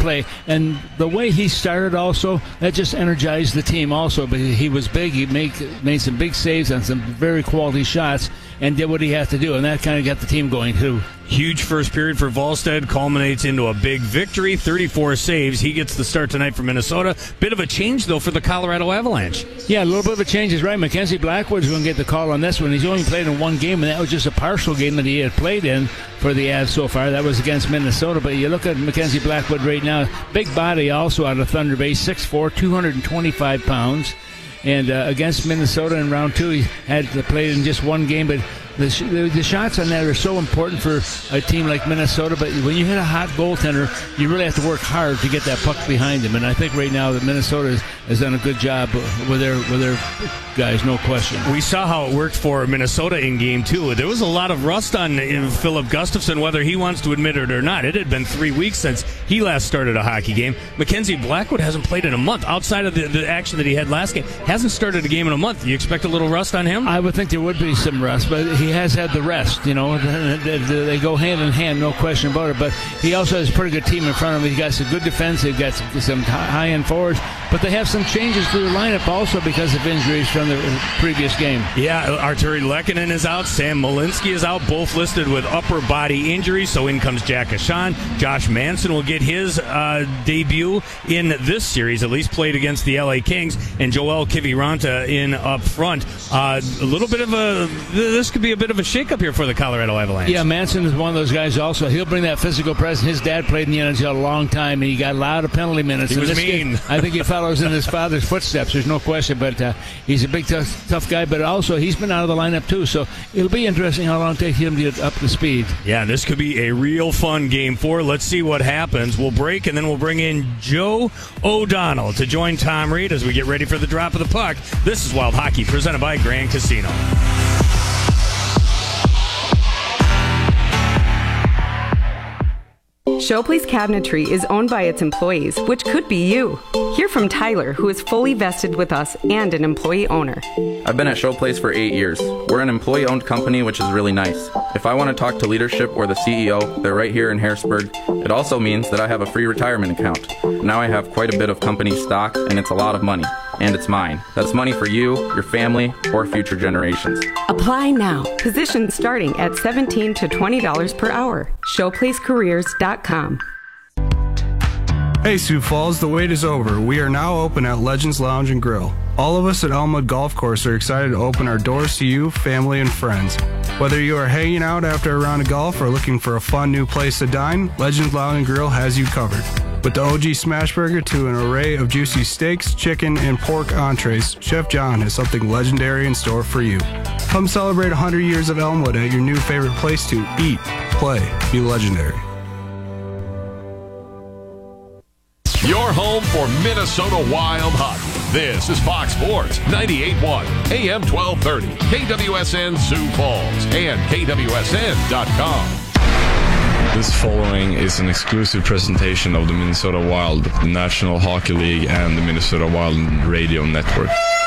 play. And the way he started also, that just energized the team also. But he was big. He made some big saves on some very quality shots and did what he had to do. And that kind of got the team going, too. Huge first period for Volstead culminates into a big victory, 34 saves. He gets the start tonight for Minnesota. Bit of a change, though, for the Colorado Avalanche. Yeah, a little bit of a change is right. Mackenzie Blackwood's going to get the call on this one. He's only played in one game, and that was just a partial game that he had played in for the Avs so far. That was against Minnesota. But you look at Mackenzie Blackwood right now, big body also out of Thunder Bay, 6'4", 225 pounds. And against Minnesota in round 2, he had played in just one game, but the shots on that are so important for a team like Minnesota. But when you hit a hot goaltender, you really have to work hard to get that puck behind him. And I think right now that Minnesota has done a good job with their guys, no question. We saw how it worked for Minnesota in Game 2. There was a lot of rust on Philip Gustafsson, whether he wants to admit it or not. It had been 3 weeks since he last started a hockey game. Mackenzie Blackwood hasn't played in a month. Outside of the action that he had last game, hasn't started a game in a month. You expect a little rust on him? I would think there would be some rust, but he has had the rest. You know, they go hand in hand, no question about it. But he also has a pretty good team in front of him. He's got some good defense. They've got some high-end forwards, but they have some changes to the lineup also because of injuries from the previous game. Yeah, Arturi Lehkonen is out. Sam Malinsky is out, both listed with upper body injuries. So in comes Jack Ashan. Josh Manson will get his debut in this series, at least played against the LA Kings, and Joel Kiviranta in up front. A little bit of this could be a bit of a shakeup here for the Colorado Avalanche. Yeah, Manson is one of those guys also. He'll bring that physical presence. His dad played in the NHL a long time, and he got a lot of penalty minutes. He was mean. I think he follows in his father's footsteps. There's no question, but he's a big, tough guy, but also he's been out of the lineup too, so it'll be interesting how long it takes him to get up to speed. Yeah, this could be a real fun Game 4. Let's see what happens. We'll break, and then we'll bring in Joe O'Donnell to join Tom Reed as we get ready for the drop of the puck. This is Wild Hockey, presented by Grand Casino. Showplace Cabinetry is owned by its employees, which could be you. Hear from Tyler, who is fully vested with us and an employee owner. I've been at Showplace for 8 years. We're an employee-owned company, which is really nice. If I want to talk to leadership or the CEO, they're right here in Harrisburg. It also means that I have a free retirement account. Now I have quite a bit of company stock, and it's a lot of money. And it's mine. That's money for you, your family, or future generations. Apply now. Positions starting at $17 to $20 per hour. Showplacecareers.com. Hey Sioux Falls, the wait is over. We are now open at Legends Lounge and Grill. All of us at Elmwood Golf Course are excited to open our doors to you, family, and friends. Whether you are hanging out after a round of golf or looking for a fun new place to dine, Legends Lounge and Grill has you covered. With the OG Smash Burger to an array of juicy steaks, chicken, and pork entrees, Chef John has something legendary in store for you. Come celebrate 100 years of Elmwood at your new favorite place to eat, play, be legendary. Your home for Minnesota Wild Hockey. This is Fox Sports 98.1 AM 1230, KWSN Sioux Falls, and KWSN.com. This following is an exclusive presentation of the Minnesota Wild, the National Hockey League, and the Minnesota Wild Radio Network.